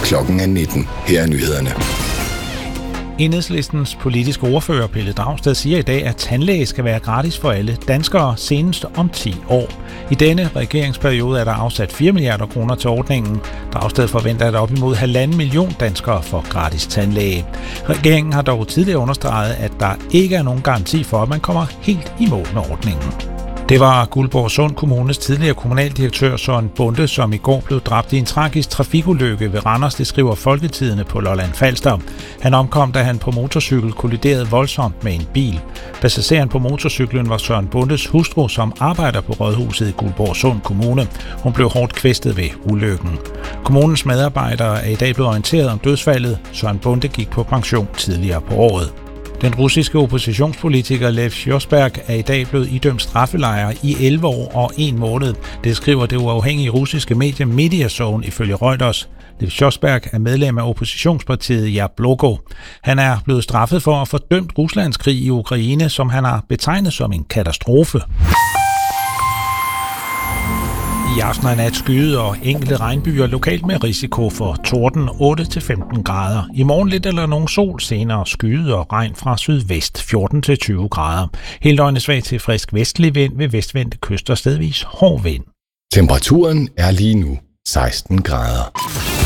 Klokken er 19. Her er nyhederne. Enhedslistens politiske ordfører Pelle Dragsted siger i dag, at tandlæge skal være gratis for alle danskere senest om 10 år. I denne regeringsperiode er der afsat 4 milliarder kroner til ordningen. Dragsted forventer, at op imod 1,5 million danskere får gratis tandlæge. Regeringen har dog tidligere understreget, at der ikke er nogen garanti for, at man kommer helt i mål med ordningen. Det var Guldborgsund Kommunes tidligere kommunaldirektør Søren Bonde, som i går blev dræbt i en tragisk trafikulykke ved Randers, det skriver Folketidende på Lolland Falster. Han omkom, da han på motorcykel kolliderede voldsomt med en bil. Passageren på motorcyklen var Søren Bondes hustru, som arbejder på rådhuset i Guldborgsund Kommune. Hun blev hårdt kvæstet ved ulykken. Kommunens medarbejdere er i dag blevet orienteret om dødsfaldet. Søren Bonde gik på pension tidligere på året. Den russiske oppositionspolitiker Lev Sjosberg er i dag blevet idømt straffelejre i 11 år og 1 måned. Det skriver det uafhængige russiske medie Mediazone ifølge Reuters. Lev Sjosberg er medlem af oppositionspartiet Jabloko. Han er blevet straffet for at fordømt Ruslands krig i Ukraine, som han har betegnet som en katastrofe. I aften og nat skyde og enkelte regnbyer lokalt med risiko for torden 8-15 grader. I morgen lidt eller nogen sol, senere skyde og regn fra sydvest 14-20 grader. Hele døgnet svag til frisk vestlig vind ved vestvendte kyster, stedvis hård vind. Temperaturen er lige nu 16 grader.